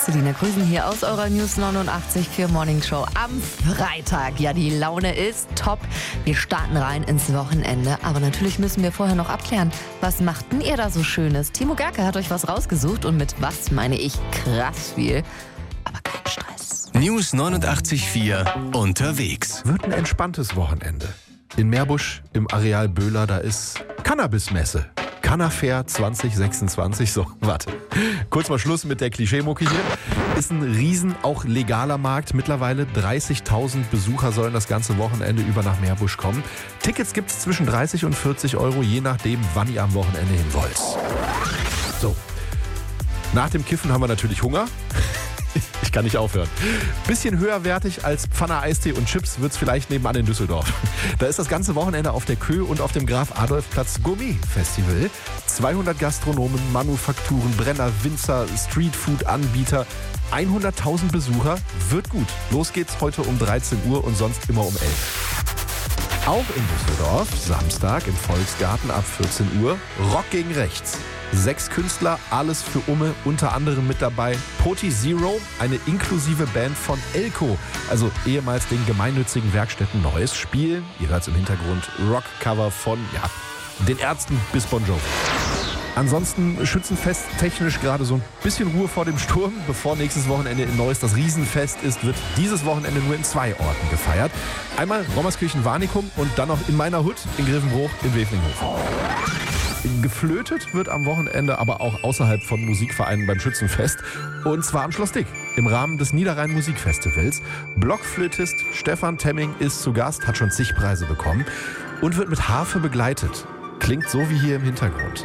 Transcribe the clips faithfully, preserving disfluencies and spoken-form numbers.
Selina Grüßen hier aus eurer News neunundachtzig Komma vier Morning Show am Freitag. Ja, die Laune ist top. Wir starten rein ins Wochenende. Aber natürlich müssen wir vorher noch abklären, was macht denn ihr da so Schönes? Timo Gerke hat euch was rausgesucht und mit was meine ich krass viel. Aber kein Stress. News neunundachtzig Komma vier unterwegs. Wird ein entspanntes Wochenende. In Meerbusch im Areal Böhler, da ist Cannabismesse. Cannafair zwanzig sechsundzwanzig. So, warte. Kurz mal Schluss mit der Klischeemucke hier. Ist ein riesen, auch legaler Markt. Mittlerweile dreißigtausend Besucher sollen das ganze Wochenende über nach Meerbusch kommen. Tickets gibt es zwischen dreißig und vierzig Euro, je nachdem, wann ihr am Wochenende hin wollt. So. Nach dem Kiffen haben wir natürlich Hunger. Ich kann nicht aufhören. Bisschen höherwertig als Pfanne Eistee und Chips wird's vielleicht nebenan in Düsseldorf. Da ist das ganze Wochenende auf der Kö und auf dem Graf-Adolf-Platz Gourmet-Festival. zweihundert Gastronomen, Manufakturen, Brenner, Winzer, Streetfood-Anbieter. hunderttausend Besucher. Wird gut. Los geht's heute um dreizehn Uhr und sonst immer um elf. Auch in Düsseldorf, Samstag im Volksgarten ab vierzehn Uhr, Rock gegen Rechts. Sechs Künstler, alles für Umme, unter anderem mit dabei Poti Zero, eine inklusive Band von Elko, also ehemals den gemeinnützigen Werkstätten Neues, spielen, ihr hört es im Hintergrund, Rockcover von, ja, den Ärzten bis Bon Jovi. Ansonsten Schützenfest technisch gerade so ein bisschen Ruhe vor dem Sturm. Bevor nächstes Wochenende in Neuss das Riesenfest ist, wird dieses Wochenende nur in zwei Orten gefeiert. Einmal Rommerskirchen-Warnikum und dann noch in meiner Hut in Grevenbruch in Weflinghofen. Geflötet wird am Wochenende aber auch außerhalb von Musikvereinen beim Schützenfest. Und zwar am Schloss Dick im Rahmen des Niederrhein Musikfestivals. Blockflötist Stefan Temming ist zu Gast, hat schon zig Preise bekommen und wird mit Harfe begleitet. Klingt so wie hier im Hintergrund.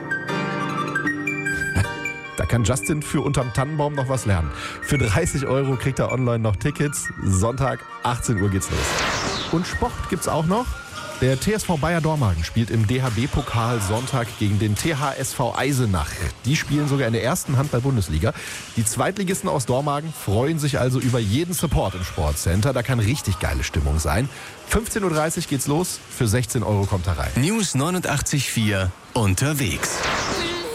Da kann Justin für unterm Tannenbaum noch was lernen. Für dreißig Euro kriegt er online noch Tickets. Sonntag, achtzehn Uhr geht's los. Und Sport gibt's auch noch. Der T S V Bayer Dormagen spielt im D H B-Pokal Sonntag gegen den T H S V Eisenach. Die spielen sogar in der ersten Handball-Bundesliga. Die Zweitligisten aus Dormagen freuen sich also über jeden Support im Sportcenter. Da kann richtig geile Stimmung sein. fünfzehn Uhr dreißig geht's los. Für sechzehn Euro kommt er rein. News neunundachtzig Komma vier unterwegs.